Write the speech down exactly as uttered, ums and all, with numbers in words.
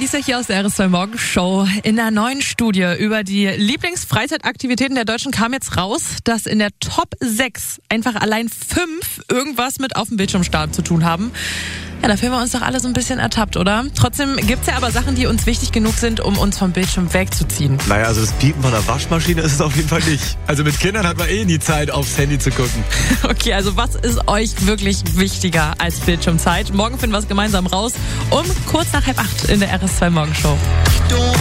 Giese hier aus der R S zwei Morgenshow. In der neuen Studie über die Lieblingsfreizeitaktivitäten der Deutschen kam jetzt raus, dass in der Top sechs einfach allein fünf irgendwas mit auf dem Bildschirmstart zu tun haben. Ja, da fühlen wir uns doch alle so ein bisschen ertappt, oder? Trotzdem gibt's ja aber Sachen, die uns wichtig genug sind, um uns vom Bildschirm wegzuziehen. Naja, also das Piepen von der Waschmaschine ist es auf jeden Fall nicht. Also mit Kindern hat man eh nie Zeit, aufs Handy zu gucken. Okay, also was ist euch wirklich wichtiger als Bildschirmzeit? Morgen finden wir es gemeinsam raus um kurz nach halb acht in der R S zwei Morgenshow.